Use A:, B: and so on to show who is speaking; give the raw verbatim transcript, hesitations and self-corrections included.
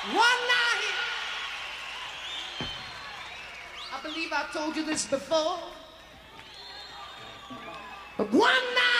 A: One night, I believe I told you this before, but one night